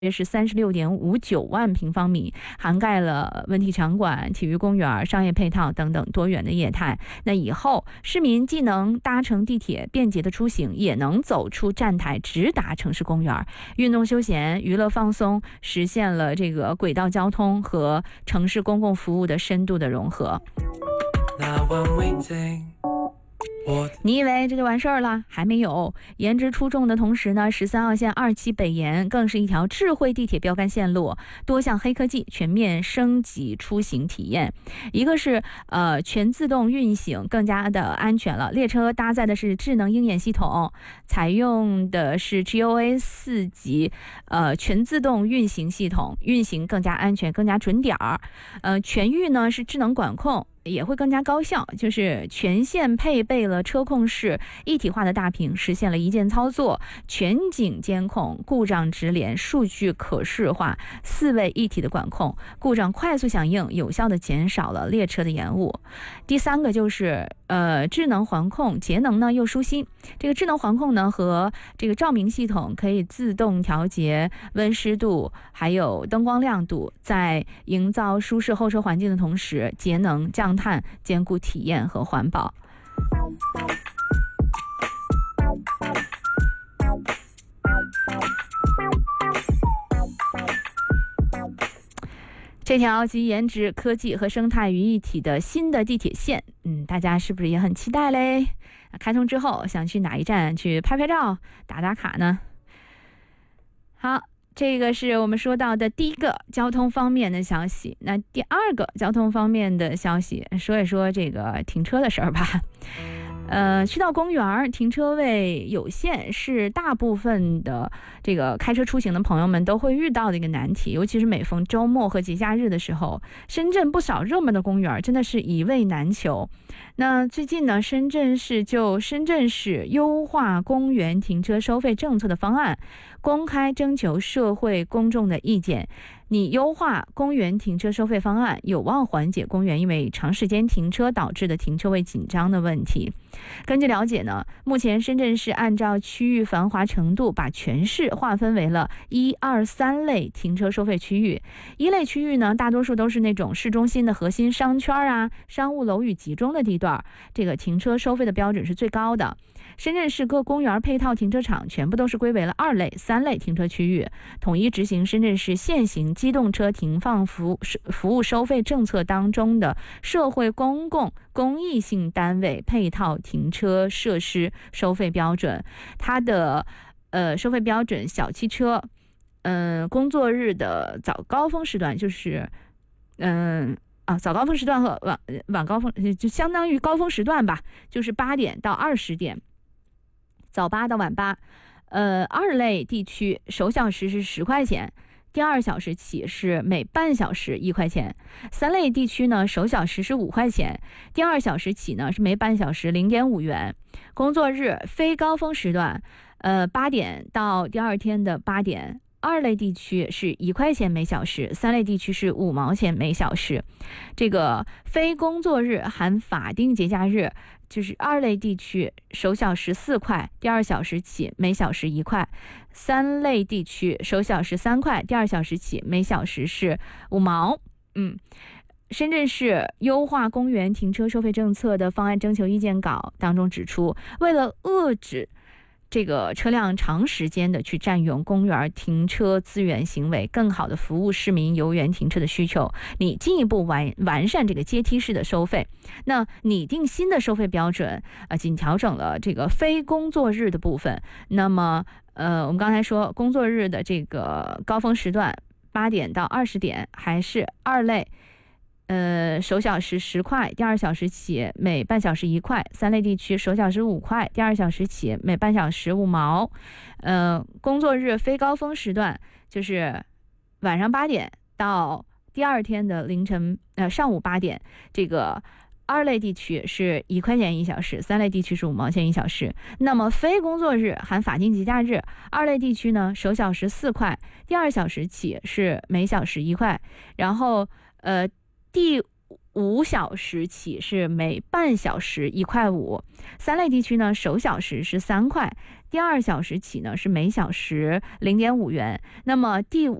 是36.59万平方米，涵盖了文体场馆、体育公园、商业配套等等多元的业态。那以后市民既能搭乘地铁便捷的出行，也能走出站台直达城市公园，运动休闲、娱乐放松，实现了这个轨道交通和城市公共服务的深度的融合。你以为这就完事儿了？还没有。颜值出众的同时呢，13号线2期北延更是一条智慧地铁标杆线路，多项黑科技全面升级出行体验。一个是全自动运行，更加的安全了。列车搭载的是智能鹰眼系统，采用的是 GOA 4级全自动运行系统，运行更加安全，更加准点儿。全域呢是智能管控，也会更加高效，就是全线配备了车控室一体化的大屏，实现了一键操作、全景监控、故障直连、数据可视化、4位一体的管控，故障快速响应，有效的减少了列车的延误。第三个就是智能环控，节能呢又舒心。这个智能环控呢和这个照明系统可以自动调节温湿度，还有灯光亮度，在营造舒适候车环境的同时，节能降碳，兼顾体验和环保。这条集颜值、科技和生态于一体的新的地铁线，大家是不是也很期待嘞？开通之后想去哪一站去拍拍照、打打卡呢？好，这个是我们说到的第一个交通方面的消息。那第二个交通方面的消息，说一说这个停车的事儿吧。去到公园，停车位有限是大部分的这个开车出行的朋友们都会遇到的一个难题，尤其是每逢周末和节假日的时候，深圳不少热门的公园真的是一位难求。那最近呢，深圳市优化公园停车收费政策的方案公开征求社会公众的意见。你优化公园停车收费方案，有望缓解公园因为长时间停车导致的停车位紧张的问题。根据了解呢，目前深圳市按照区域繁华程度，把全市划分为了1、2、3类停车收费区域。一类区域呢，大多数都是那种市中心的核心商圈啊、商务楼宇集中的地段，这个停车收费的标准是最高的。深圳市各公园配套停车场全部都是归为了2类、3类停车区域，统一执行深圳市现行机动车停放服务收费政策当中的社会公共公益性单位配套停车设施收费标准。它的收费标准，小汽车工作日的早高峰时段，就是早高峰时段和晚高峰，就相当于高峰时段吧，就是8点到20点，早8到晚8。2类地区首小时是10块钱，第2小时起是每半小时1块钱。3类地区呢，首小时是5块钱，第2小时起呢是每半小时0.5元。工作日非高峰时段，8点到第2天的8点。2类地区是1块钱每小时，3类地区是5毛钱每小时。这个非工作日含法定节假日，就是2类地区首小时4块，第2小时起每小时1块；3类地区首小时3块，第2小时起每小时是5毛。深圳市优化公园停车收费政策的方案征求意见稿当中指出，为了遏制这个车辆长时间的去占用公园停车资源行为，更好的服务市民游园停车的需求，你进一步完善这个阶梯式的收费。那拟定新的收费标准，仅调整了这个非工作日的部分。那么我们刚才说工作日的这个高峰时段8点到20点还是2类，首小时10块，第2小时起每半小时1块；3类地区首小时5块，第2小时起每半小时5毛。工作日非高峰时段就是晚上8点到第2天的上午8点，这个2类地区是1块钱1小时，3类地区是5毛钱1小时。那么非工作日含法定节假日，2类地区呢首小时4块，第2小时起是每小时1块，然后第5小时起是每半小时1块5。3类地区呢首小时是3块， 第2小时起呢是每小时0.5元，那么第